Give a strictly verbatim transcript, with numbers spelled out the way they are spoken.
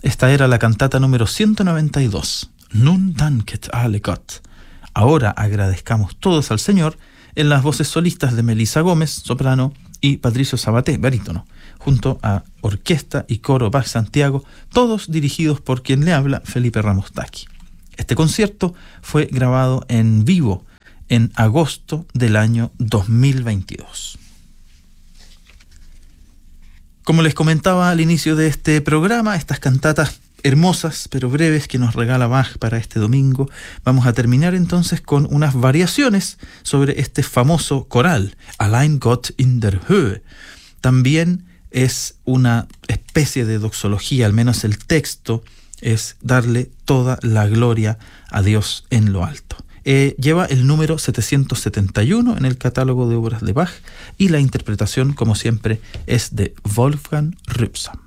Esta era la cantata número ciento noventa y dos, Nun danket alle Gott. Ahora agradezcamos todos al Señor, en las voces solistas de Melissa Gómez, soprano, y Patricio Sabaté, barítono, junto a orquesta y coro Bach Santiago, todos dirigidos por quien le habla, Felipe Ramos Taqui. Este concierto fue grabado en vivo en agosto del año dos mil veintidós. Como les comentaba al inicio de este programa, estas cantatas hermosas pero breves que nos regala Bach para este domingo, vamos a terminar entonces con unas variaciones sobre este famoso coral, Allein Gott in der Höhe. También es una especie de doxología, al menos el texto es darle toda la gloria a Dios en lo alto. Eh, lleva el número setecientos setenta y uno en el catálogo de obras de Bach y la interpretación, como siempre, es de Wolfgang Rübsam.